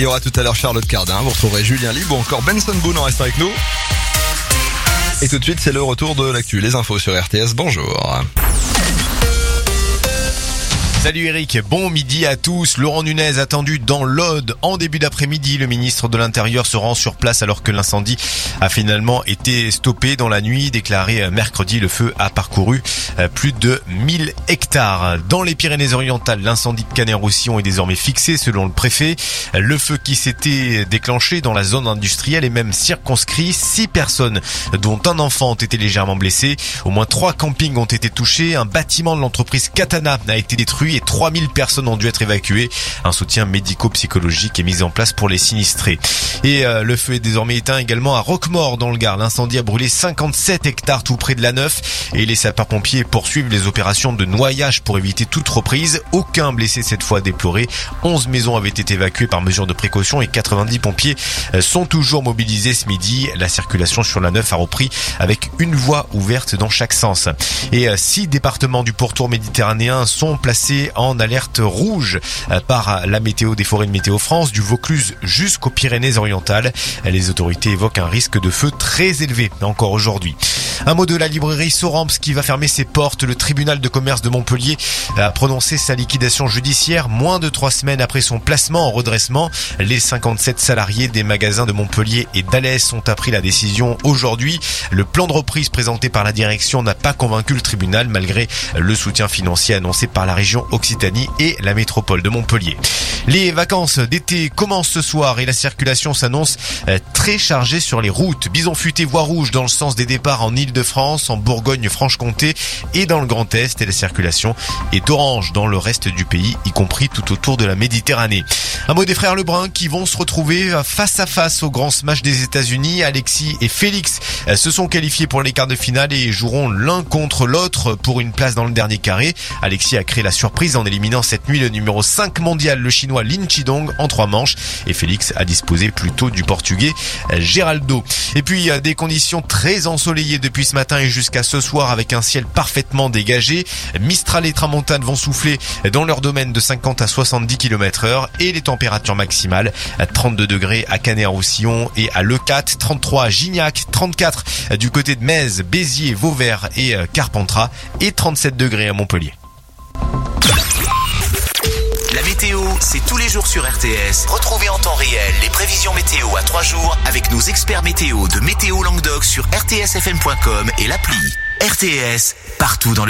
y aura tout à l'heure Charlotte Cardin, vous retrouverez Julien Libre ou encore Benson Boone en restant avec nous. Et tout de suite, c'est le retour de l'actu, les infos sur RTS, bonjour. Salut Eric, bon midi à tous. Laurent Nunez attendu dans l'Aude en début d'après-midi. Le ministre de l'Intérieur se rend sur place alors que l'incendie a finalement été stoppé dans la nuit. Déclaré mercredi, le feu a parcouru plus de 1000 hectares. Dans les Pyrénées-Orientales, l'incendie de Canet-Roussillon est désormais fixé selon le préfet. Le feu qui s'était déclenché dans la zone industrielle est même circonscrit. 6 personnes, dont un enfant, ont été légèrement blessées. Au moins 3 campings ont été touchés. Un bâtiment de l'entreprise Katana a été détruit et 3000 personnes ont dû être évacuées. Un soutien médico-psychologique est mis en place pour les sinistrés. Et le feu est désormais éteint également à Roquemaure dans le Gard. L'incendie a brûlé 57 hectares tout près de la Neuf et les sapeurs-pompiers poursuivent les opérations de noyage pour éviter toute reprise. Aucun blessé cette fois déploré. 11 maisons avaient été évacuées par mesure de précaution et 90 pompiers sont toujours mobilisés ce midi. La circulation sur la Neuf a repris avec une voie ouverte dans chaque sens. Et 6 départements du pourtour méditerranéen sont placés en alerte rouge par la météo des forêts de Météo France, du Vaucluse jusqu'aux Pyrénées-Orientales. Les autorités évoquent un risque de feu très élevé encore aujourd'hui. Un mot de la librairie Soramps qui va fermer ses portes. Le tribunal de commerce de Montpellier a prononcé sa liquidation judiciaire moins de 3 semaines après son placement en redressement. Les 57 salariés des magasins de Montpellier et d'Alès ont appris la décision aujourd'hui. Le plan de reprise présenté par la direction n'a pas convaincu le tribunal malgré le soutien financier annoncé par la région Occitanie et la métropole de Montpellier. Les vacances d'été commencent ce soir et la circulation s'annonce très chargée sur les routes. Bison futé voie rouge dans le sens des départs en Île-de-France, en Bourgogne-Franche-Comté et dans le Grand Est. Et la circulation est orange dans le reste du pays, y compris tout autour de la Méditerranée. Un mot des frères Lebrun qui vont se retrouver face à face au grand smash des États-Unis. Alexis et Félix se sont qualifiés pour les quarts de finale et joueront l'un contre l'autre pour une place dans le dernier carré. Alexis a créé la surprise en éliminant cette nuit le numéro 5 mondial, le chinois Lin Chidong, en 3 manches. Et Félix a disposé plutôt du portugais Geraldo. Et puis des conditions très ensoleillées depuis ce matin et jusqu'à ce soir avec un ciel parfaitement dégagé. Mistral et Tramontane vont souffler dans leur domaine de 50 à 70 km/h et les températures maximales 32 degrés à Canet-Roussillon et à Leucate, 33 à Gignac, 34 du côté de Metz, Béziers, Vauvert et Carpentras et 37 degrés à Montpellier. La météo, c'est tous les jours sur RTS. Retrouvez en temps réel les prévisions météo à 3 jours avec nos experts météo de Météo Languedoc sur rtsfm.com et l'appli. RTS, partout dans le